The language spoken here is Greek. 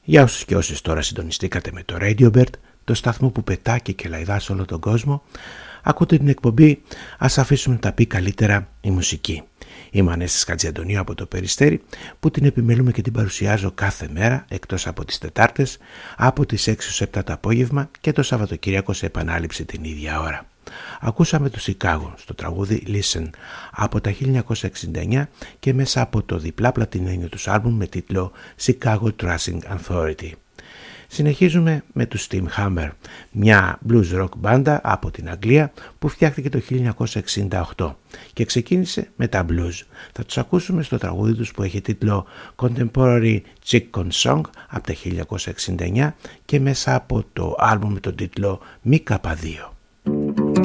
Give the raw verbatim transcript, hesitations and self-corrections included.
Για όσους και όσες τώρα συντονιστήκατε με το Radio Bird, το σταθμό που πετά και κελαϊδά σε όλο τον κόσμο, ακούτε την εκπομπή «Ας αφήσουμε να τα πει καλύτερα η μουσική». Είμαι Ανέστης Χατζιαντονίου από το Περιστέρι, που την επιμελούμε και την παρουσιάζω κάθε μέρα, εκτός από τις Τετάρτες, από τις έξι ως επτά το απόγευμα και το Σαββατοκύριακο σε επανάληψη την ίδια ώρα. Ακούσαμε το Chicago στο τραγούδι Listen από τα χίλια εννιακόσια εξήντα εννιά και μέσα από το διπλά πλατινένιο τους άλμπουμ με τίτλο Chicago Tracing Authority. Συνεχίζουμε με τους Steam Hammer, μια blues rock μπάντα από την Αγγλία που φτιάχτηκε το χίλια εννιακόσια εξήντα οκτώ και ξεκίνησε με τα blues. Θα τους ακούσουμε στο τραγούδι τους που έχει τίτλο Contemporary Chick Con Song από τα χίλια εννιακόσια εξήντα εννιά και μέσα από το άλμπουμ με τον τίτλο Μη Καπαδίο.